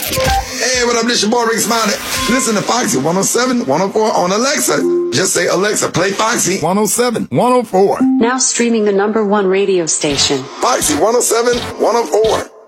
Hey, what up? This your boy Rick Smiley. Listen to Foxy 107, 104 on Alexa. Just say, Alexa, play Foxy 107, 104. Now streaming the #1 radio station. Foxy 107, 104.